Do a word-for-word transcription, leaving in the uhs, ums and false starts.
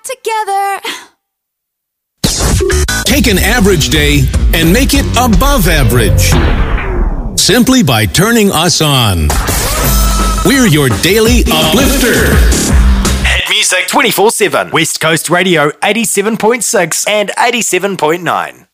together. Take an average day and make it above average. Simply by turning us on. We're your daily uplifter. Hit music twenty-four seven. West Coast Radio eighty-seven point six and eighty-seven point nine.